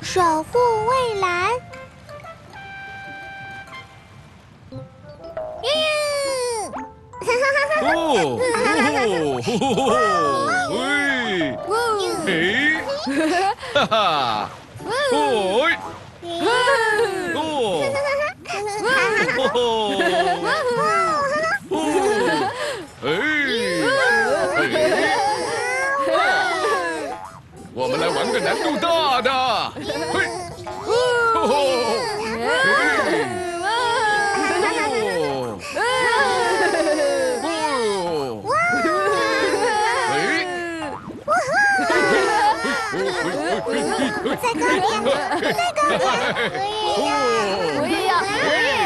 守护蔚蓝。 哦，喂，嘿，哈哈，哦，哦，我们来玩个难度大的，嘿， 再高点，再高点！ 我也要，我也